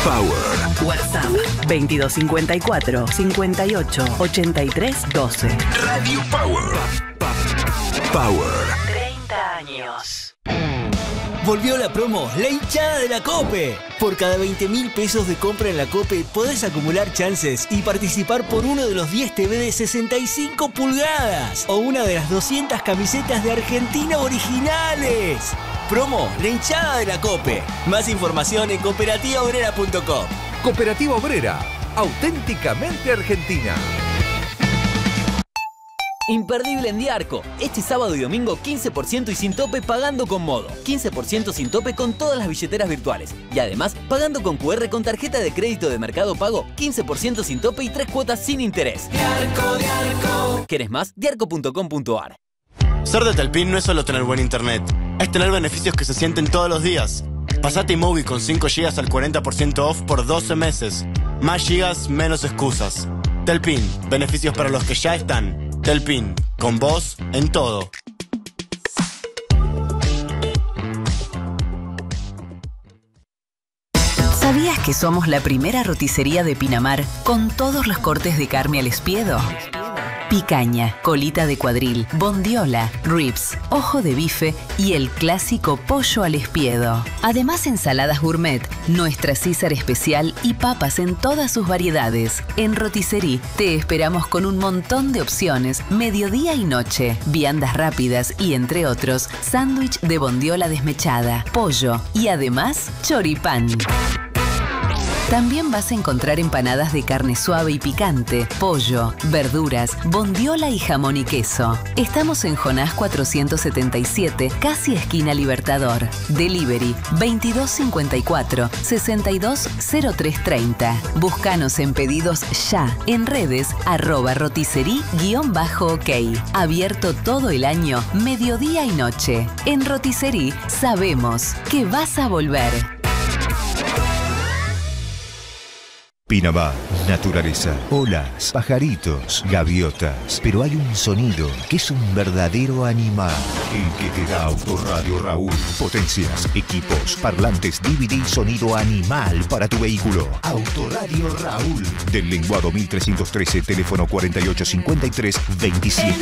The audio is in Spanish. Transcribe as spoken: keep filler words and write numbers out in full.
Power. WhatsApp veintidós cincuenta y cuatro, cincuenta y ocho, ochenta y tres, doce. Radio Power. Power. treinta años. Volvió la promo La Hinchada de la COPE. Por cada veinte mil pesos de compra en la COPE podés acumular chances y participar por uno de los diez T V de sesenta y cinco pulgadas o una de las doscientas camisetas de Argentina originales. Promo La Hinchada de la COPE. Más información en cooperativa obrera punto com. Cooperativa Obrera, auténticamente argentina. Imperdible en Diarco. Este sábado y domingo quince por ciento y sin tope pagando con Modo. quince por ciento sin tope con todas las billeteras virtuales. Y además, pagando con cu erre con tarjeta de crédito de Mercado Pago, quince por ciento sin tope y tres cuotas sin interés. Diarco, Diarco. ¿Querés más? diarco punto com punto ar. Ser de Telpin no es solo tener buen internet, es tener beneficios que se sienten todos los días. Pasate iMovie con cinco gigas al cuarenta por ciento off por doce meses. Más gigas, menos excusas. Telpin, beneficios para los que ya están. Telpin, con vos en todo. ¿Sabías que somos la primera roticería de Pinamar con todos los cortes de carne al espiedo? Picaña, colita de cuadril, bondiola, ribs, ojo de bife y el clásico pollo al espiedo. Además, ensaladas gourmet, nuestra César especial y papas en todas sus variedades. En Rotisserie te esperamos con un montón de opciones, mediodía y noche, viandas rápidas y, entre otros, sándwich de bondiola desmechada, pollo y además choripán. También vas a encontrar empanadas de carne suave y picante, pollo, verduras, bondiola y jamón y queso. Estamos en Jonás cuatrocientos setenta y siete, casi esquina Libertador. Delivery veintidós cincuenta y cuatro, sesenta y dos cero tres treinta. Búscanos en pedidos ya, en redes arroba rotisserie guión bajo ok. Abierto todo el año, mediodía y noche. En Rotisserie sabemos que vas a volver. Pinamar, naturaleza, olas, pajaritos, gaviotas. Pero hay un sonido que es un verdadero animal. El que te da Autoradio Raúl. Potencias, equipos, parlantes, D V D, sonido animal para tu vehículo. Autoradio Raúl. Del Lenguado mil trescientos trece, teléfono cuarenta y ocho cincuenta y tres veintisiete.